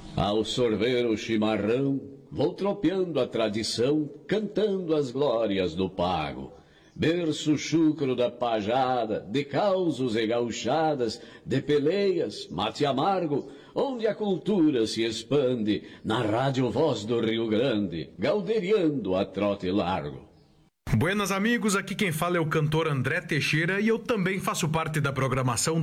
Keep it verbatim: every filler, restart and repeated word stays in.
Ao sorver o chimarrão, vou tropeando a tradição, cantando as glórias do pago. Berço chucro da pajada, de causos e gauchadas, de peleias, mate amargo, onde a cultura se expande, na rádio Voz do Rio Grande, gauderiando a trote largo. Buenas amigos, aqui quem fala é o cantor André Teixeira e eu também faço parte da programação